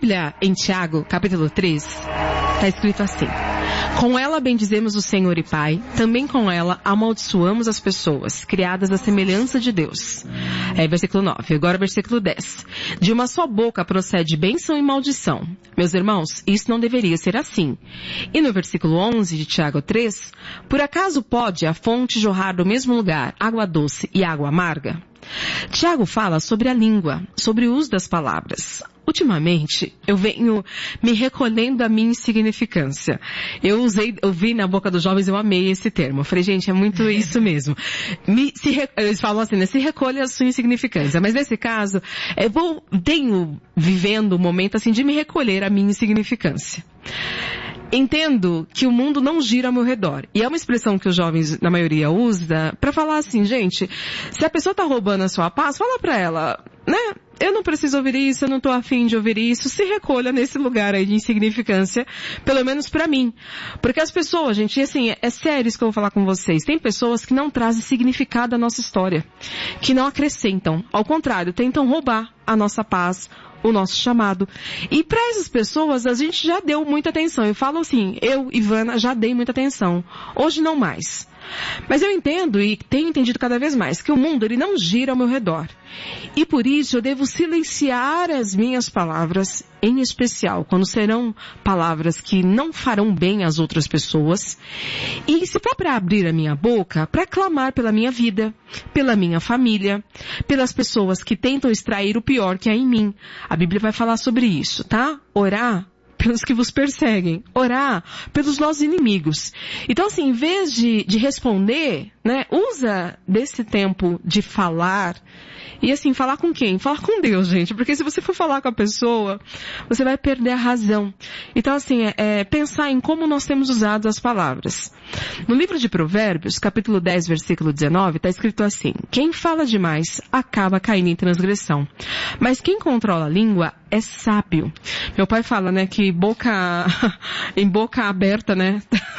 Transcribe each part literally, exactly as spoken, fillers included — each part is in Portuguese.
Bíblia, em Tiago, capítulo três, está escrito assim: com ela bendizemos o Senhor e Pai, também com ela amaldiçoamos as pessoas, criadas à semelhança de Deus. É, versículo nove. Agora versículo dez. De uma só boca procede bênção e maldição. Meus irmãos, isso não deveria ser assim. E no versículo onze de Tiago três, por acaso pode a fonte jorrar do mesmo lugar água doce e água amarga? Tiago fala sobre a língua, sobre o uso das palavras. Ultimamente, eu venho me recolhendo da minha insignificância. Eu usei, eu vi na boca dos jovens, eu amei esse termo. Eu falei, gente, é muito isso mesmo. Me, se, eles falam assim, né? Se recolha a sua insignificância. Mas nesse caso, eu vou, tenho vivendo um momento assim de me recolher a minha insignificância. Entendo que o mundo não gira ao meu redor. E é uma expressão que os jovens, na maioria, usa para falar assim, gente, se a pessoa tá roubando a sua paz, fala pra ela, né? Eu não preciso ouvir isso, eu não tô afim de ouvir isso. Se recolha nesse lugar aí de insignificância, pelo menos pra mim. Porque as pessoas, gente, e assim, é sério isso que eu vou falar com vocês. Tem pessoas que não trazem significado à nossa história. Que não acrescentam. Ao contrário, tentam roubar a nossa paz, o nosso chamado. E para essas pessoas, a gente já deu muita atenção. Eu falo assim, eu, Ivana, já dei muita atenção. Hoje não mais. Mas eu entendo e tenho entendido cada vez mais que o mundo, ele não gira ao meu redor. E por isso eu devo silenciar as minhas palavras, em especial quando serão palavras que não farão bem às outras pessoas. E se for para abrir a minha boca, para clamar pela minha vida, pela minha família, pelas pessoas que tentam extrair o pior que há em mim. A Bíblia vai falar sobre isso, tá? Orar pelos que vos perseguem, orar pelos nossos inimigos. Então, assim, em vez de, de responder, né, usa desse tempo de falar, e assim, falar com quem? Falar com Deus, gente, porque se você for falar com a pessoa, você vai perder a razão. Então, assim, é, é pensar em como nós temos usado as palavras. No livro de Provérbios, capítulo dez, versículo dezenove, está escrito assim: quem fala demais acaba caindo em transgressão, mas quem controla a língua é sábio. Meu pai fala, né, que boca, em boca aberta, né,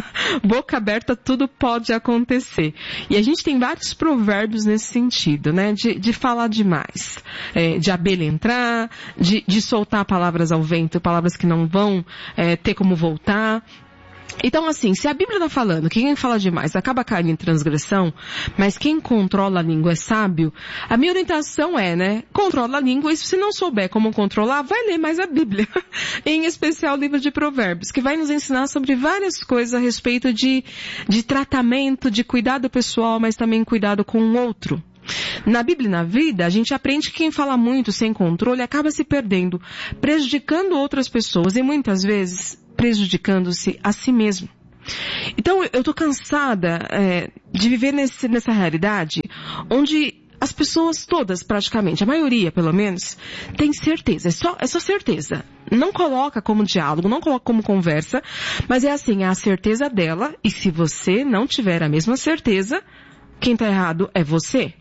boca aberta tudo pode acontecer. E a gente tem vários provérbios nesse sentido, né, de, de falar demais, é, de abelha entrar, de, de soltar palavras ao vento, palavras que não vão é, ter como voltar. Então, assim, se a Bíblia está falando que quem fala demais acaba caindo em transgressão, mas quem controla a língua é sábio, a minha orientação é, né, controla a língua, e se não souber como controlar, vai ler mais a Bíblia, em especial o livro de Provérbios, que vai nos ensinar sobre várias coisas a respeito de, de tratamento, de cuidado pessoal, mas também cuidado com o outro. Na Bíblia e na vida, a gente aprende que quem fala muito sem controle acaba se perdendo, prejudicando outras pessoas e muitas vezes prejudicando-se a si mesmo. Então, eu tô cansada é, de viver nesse, nessa realidade onde as pessoas todas, praticamente, a maioria pelo menos, tem certeza, é só, é só certeza. Não coloca como diálogo, não coloca como conversa, mas é assim, é a certeza dela, e se você não tiver a mesma certeza, quem tá errado é você.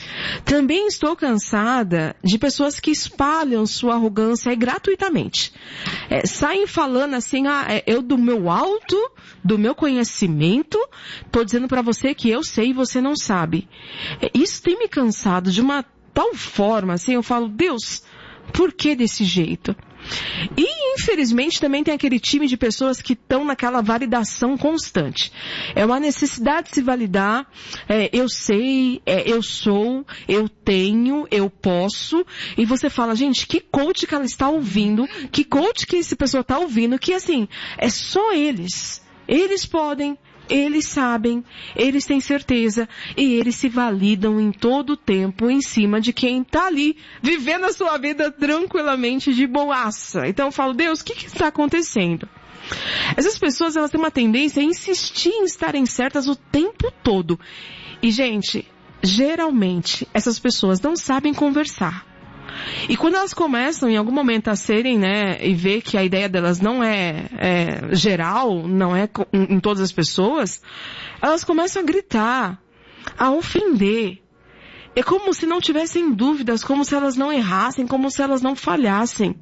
Também estou cansada de pessoas que espalham sua arrogância aí gratuitamente. É, saem falando assim, ah, eu do meu alto, do meu conhecimento, estou dizendo para você que eu sei e você não sabe. É, isso tem me cansado de uma tal forma, assim, eu falo, Deus, por que desse jeito? E, infelizmente, também tem aquele time de pessoas que estão naquela validação constante. É uma necessidade de se validar, é, eu sei, é, eu sou, eu tenho, eu posso, e você fala, gente, que coach que ela está ouvindo, que coach que essa pessoa está ouvindo, que assim, é só eles. Eles podem, eles sabem, eles têm certeza e eles se validam em todo o tempo em cima de quem está ali vivendo a sua vida tranquilamente de boaça. Então eu falo, Deus, o que, que está acontecendo? Essas pessoas, elas têm uma tendência a insistir em estarem certas o tempo todo. E, gente, geralmente essas pessoas não sabem conversar. E quando elas começam em algum momento a serem, né, e ver que a ideia delas não é, é geral, não é em, em todas as pessoas, elas começam a gritar, a ofender. É como se não tivessem dúvidas, como se elas não errassem, como se elas não falhassem.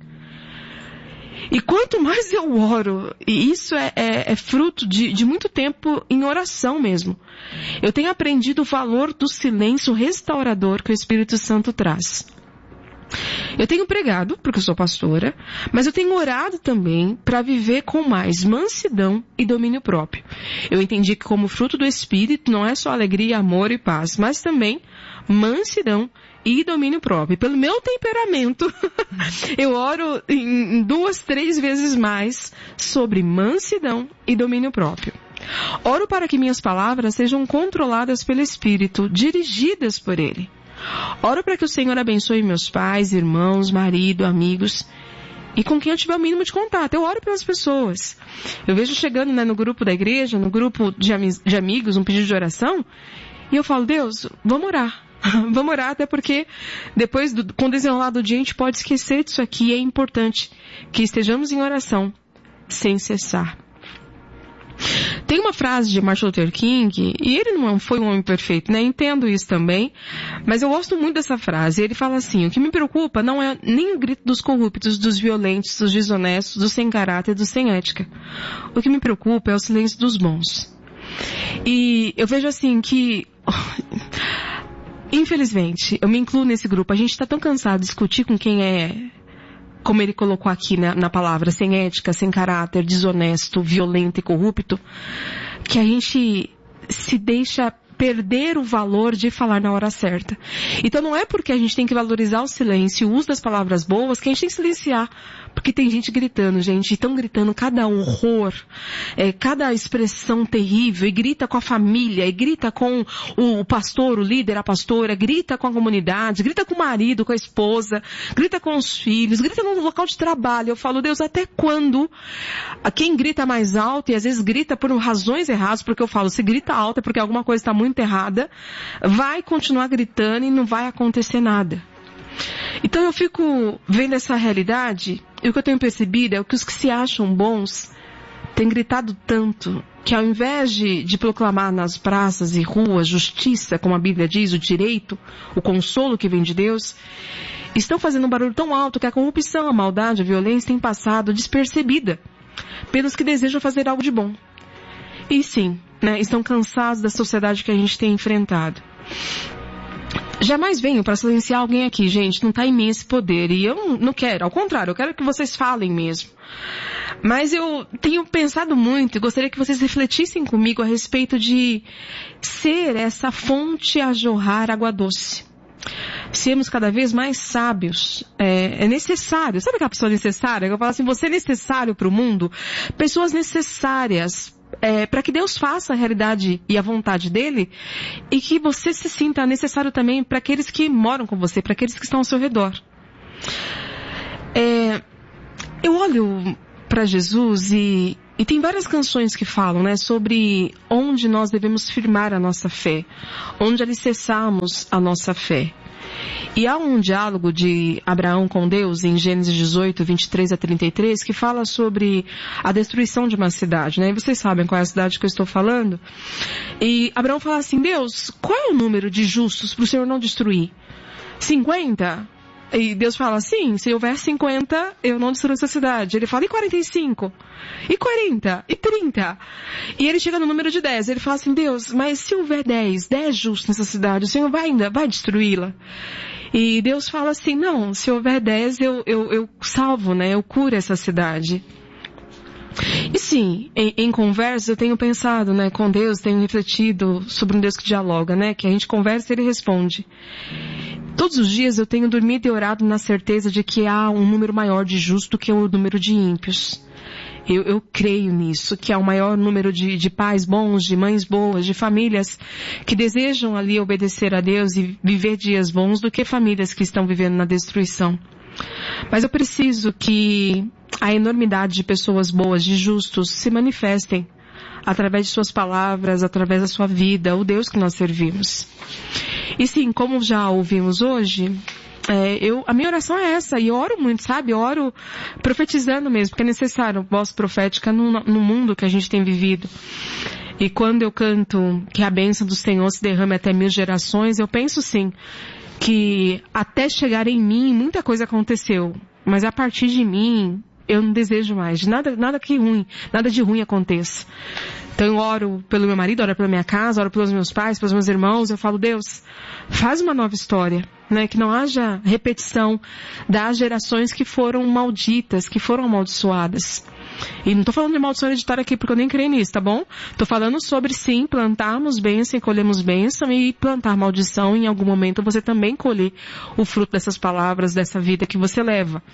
E quanto mais eu oro, e isso é, é, é fruto de, de muito tempo em oração mesmo, eu tenho aprendido o valor do silêncio restaurador que o Espírito Santo traz. Eu tenho pregado, porque eu sou pastora, mas eu tenho orado também para viver com mais mansidão e domínio próprio. Eu entendi que como fruto do Espírito não é só alegria, amor e paz, mas também mansidão e domínio próprio. E pelo meu temperamento, eu oro em duas, três vezes mais sobre mansidão e domínio próprio. Oro para que minhas palavras sejam controladas pelo Espírito, dirigidas por Ele. Oro para que o Senhor abençoe meus pais, irmãos, marido, amigos e com quem eu tiver o mínimo de contato. Eu oro pelas pessoas. Eu vejo chegando, né, no grupo da igreja, no grupo de, ami- de amigos, um pedido de oração, e eu falo, Deus, vamos orar. Vamos orar, até porque depois, do, com o desenrolar do dia, a gente pode esquecer disso aqui. E é importante que estejamos em oração sem cessar. Tem uma frase de Martin Luther King, e ele não foi um homem perfeito, né? Entendo isso também, mas eu gosto muito dessa frase. Ele fala assim, o que me preocupa não é nem o grito dos corruptos, dos violentos, dos desonestos, dos sem caráter, dos sem ética. O que me preocupa é o silêncio dos bons. E eu vejo assim que, infelizmente, eu me incluo nesse grupo, a gente está tão cansado de discutir com quem é, como ele colocou aqui na, na palavra, sem ética, sem caráter, desonesto, violento e corrupto, que a gente se deixa perder o valor de falar na hora certa. Então não é porque a gente tem que valorizar o silêncio, o uso das palavras boas, que a gente tem que silenciar. Porque tem gente gritando, gente, e estão gritando cada horror, é, cada expressão terrível, e grita com a família, e grita com o, o pastor, o líder, a pastora, grita com a comunidade, grita com o marido, com a esposa, grita com os filhos, grita no local de trabalho. Eu falo, Deus, até quando quem grita mais alto, e às vezes grita por razões erradas, porque eu falo, se grita alto é porque alguma coisa está muito errada, vai continuar gritando e não vai acontecer nada. Então eu fico vendo essa realidade, e o que eu tenho percebido é que os que se acham bons têm gritado tanto que ao invés de, de proclamar nas praças e ruas justiça, como a Bíblia diz, o direito, o consolo que vem de Deus, estão fazendo um barulho tão alto que a corrupção, a maldade, a violência tem passado despercebida pelos que desejam fazer algo de bom. E sim, né, estão cansados da sociedade que a gente tem enfrentado. Jamais venho para silenciar alguém aqui, gente, não está em mim esse poder, e eu não quero, ao contrário, eu quero que vocês falem mesmo. Mas eu tenho pensado muito e gostaria que vocês refletissem comigo a respeito de ser essa fonte a jorrar água doce. Sermos cada vez mais sábios, é, é necessário, sabe aquela pessoa necessária? Eu falo assim, você é necessário para o mundo, pessoas necessárias, É, para que Deus faça a realidade e a vontade dele, e que você se sinta necessário também para aqueles que moram com você, para aqueles que estão ao seu redor. É, eu olho para Jesus e, e tem várias canções que falam, né, sobre onde nós devemos firmar a nossa fé, onde alicerçarmos a nossa fé. E há um diálogo de Abraão com Deus em Gênesis dezoito, vinte e três a trinta e três, que fala sobre a destruição de uma cidade, né? E vocês sabem qual é a cidade que eu estou falando? E Abraão fala assim, Deus, qual é o número de justos para o Senhor não destruir? cinquenta? E Deus fala assim, se houver cinquenta, eu não destruo essa cidade. Ele fala, e quarenta e cinco? E quarenta? E trinta? E ele chega no número de dez. Ele fala assim, Deus, mas se houver dez, dez justos nessa cidade, o Senhor vai ainda, vai destruí-la? E Deus fala assim, não, se houver dez, eu, eu, eu salvo, né? Eu curo essa cidade. E sim, em, em conversa eu tenho pensado, né, com Deus, tenho refletido sobre um Deus que dialoga, né? Que a gente conversa e Ele responde. Todos os dias eu tenho dormido e orado na certeza de que há um número maior de justos do que o número de ímpios. Eu, eu creio nisso, que há um maior número de, de pais bons, de mães boas, de famílias que desejam ali obedecer a Deus e viver dias bons do que famílias que estão vivendo na destruição. Mas eu preciso que a enormidade de pessoas boas, de justos, se manifestem através de suas palavras, através da sua vida, o Deus que nós servimos. E sim, como já ouvimos hoje, é, eu, a minha oração é essa, e eu oro muito, sabe? Eu oro profetizando mesmo, porque é necessário voz profética no, no mundo que a gente tem vivido. E quando eu canto que a bênção do Senhor se derrame até mil gerações, eu penso sim, que até chegar em mim muita coisa aconteceu, mas a partir de mim eu não desejo mais, nada, nada que ruim, nada de ruim aconteça. Então eu oro pelo meu marido, oro pela minha casa, oro pelos meus pais, pelos meus irmãos, eu falo, Deus, faz uma nova história né? Que não haja repetição das gerações que foram malditas, que foram amaldiçoadas. E não tô falando de maldição hereditária aqui porque eu nem creio nisso, tá bom? Tô falando sobre sim, plantarmos bênção e colhemos bênção, e plantar maldição, em algum momento você também colher o fruto dessas palavras, dessa vida que você leva.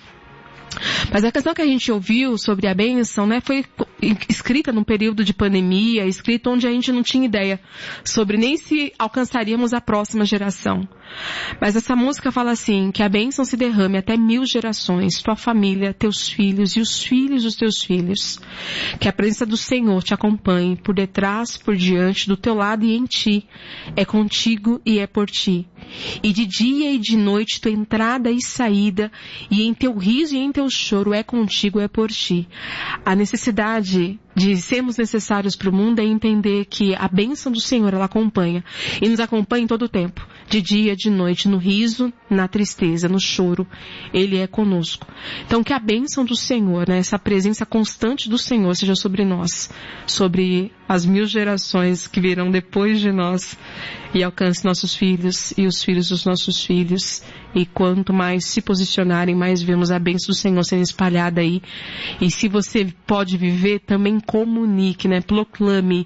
Mas a questão que a gente ouviu sobre a bênção, né, foi escrita num período de pandemia, escrita onde a gente não tinha ideia sobre nem se alcançaríamos a próxima geração. Mas essa música fala assim, que a bênção se derrame até mil gerações, tua família, teus filhos e os filhos dos teus filhos. Que a presença do Senhor te acompanhe por detrás, por diante, do teu lado e em ti. É contigo e é por ti. E de dia e de noite tua entrada e saída, e em teu riso e em teu choro é contigo, é por ti. A necessidade de sermos necessários para o mundo é entender que a bênção do Senhor, ela acompanha. E nos acompanha em todo o tempo. De dia, de noite, no riso, na tristeza, no choro. Ele é conosco. Então que a bênção do Senhor, né, essa presença constante do Senhor seja sobre nós. Sobre as mil gerações que virão depois de nós. E alcance nossos filhos e os filhos dos nossos filhos. E quanto mais se posicionarem, mais vemos a bênção do Senhor sendo espalhada aí. E se você pode viver, também comunique, né? Proclame.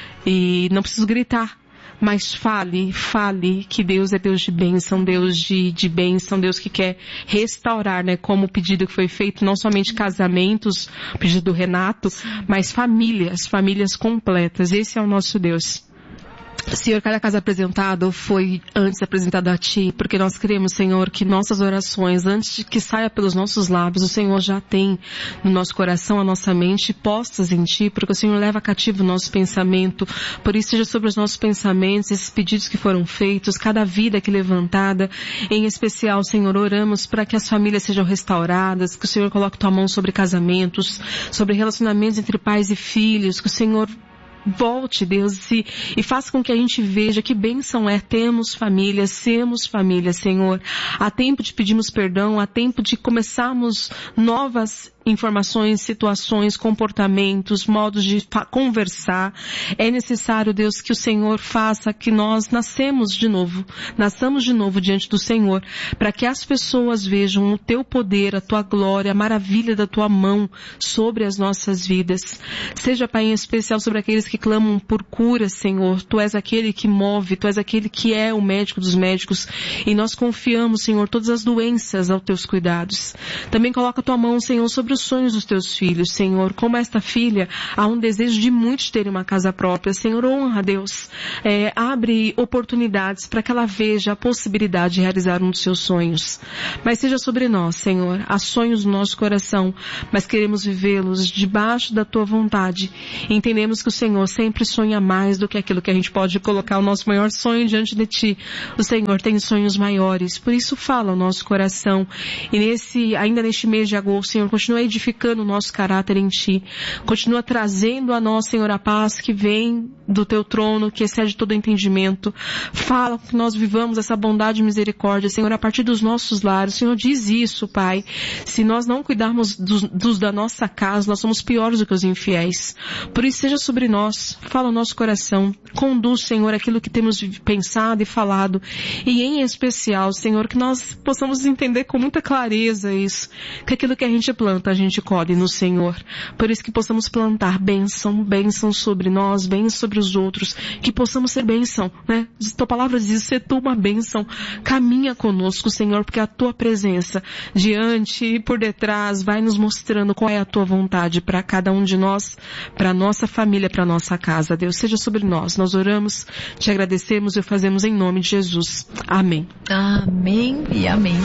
E não precisa gritar, mas fale, fale que Deus é Deus de bênção, Deus de, de bênção, Deus que quer restaurar, né? Como o pedido que foi feito, não somente casamentos, o pedido do Renato, mas famílias, famílias completas. Esse é o nosso Deus. Senhor, cada caso apresentado foi antes apresentado a Ti, porque nós cremos, Senhor, que nossas orações, antes de que saia pelos nossos lábios, o Senhor já tem no nosso coração, a nossa mente postas em Ti, porque o Senhor leva cativo o nosso pensamento. Por isso, seja sobre os nossos pensamentos, esses pedidos que foram feitos, cada vida que levantada, em especial, Senhor, oramos para que as famílias sejam restauradas, que o Senhor coloque Tua mão sobre casamentos, sobre relacionamentos entre pais e filhos, que o Senhor volte, Deus, e, e faça com que a gente veja que bênção é termos família, sermos família, Senhor. Há tempo de pedirmos perdão, há tempo de começarmos novas informações, situações, comportamentos, modos de conversar. É necessário, Deus, que o Senhor faça que nós nascemos de novo, nasçamos de novo diante do Senhor, para que as pessoas vejam o Teu poder, a Tua glória, a maravilha da Tua mão sobre as nossas vidas. Seja, Pai, em especial sobre aqueles que clamam por cura, Senhor. Tu és aquele que move, Tu és aquele que é o médico dos médicos, e nós confiamos, Senhor, todas as doenças aos Teus cuidados. Também coloca a Tua mão, Senhor, sobre os sonhos dos Teus filhos, Senhor. Como esta filha, há um desejo de muitos terem uma casa própria. Senhor, honra, Deus. É, abre oportunidades para que ela veja a possibilidade de realizar um dos seus sonhos. Mas seja sobre nós, Senhor. Há sonhos no nosso coração, mas queremos vivê-los debaixo da Tua vontade. E entendemos que o Senhor sempre sonha mais do que aquilo que a gente pode colocar o nosso maior sonho diante de Ti. O Senhor tem sonhos maiores. Por isso fala o nosso coração. E nesse, ainda neste mês de agosto, Senhor, continua edificando o nosso caráter em Ti. Continua trazendo a nós, Senhor, a paz que vem do Teu trono, que excede todo entendimento. Fala que nós vivamos essa bondade e misericórdia, Senhor, a partir dos nossos lares. O Senhor diz isso, Pai. Se nós não cuidarmos dos, dos da nossa casa, nós somos piores do que os infiéis. Por isso, seja sobre nós. Fala o nosso coração. Conduz, Senhor, aquilo que temos pensado e falado. E em especial, Senhor, que nós possamos entender com muita clareza isso. Que aquilo que a gente planta, a gente colhe no Senhor. Por isso que possamos plantar bênção, bênção sobre nós, bênção sobre os outros. Que possamos ser bênção, né? Tua palavra diz, ser Tu uma bênção. Caminha conosco, Senhor, porque a Tua presença diante e por detrás vai nos mostrando qual é a Tua vontade para cada um de nós, para a nossa família, para a nossa casa. Deus, seja sobre nós. Nós oramos, Te agradecemos e o fazemos em nome de Jesus. Amém. Amém e amém.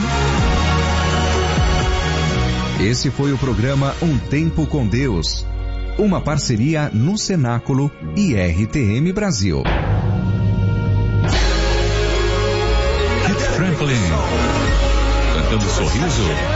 Esse foi o programa Um Tempo com Deus, uma parceria no Cenáculo e R T M Brasil. Franklin, cantando Sorriso.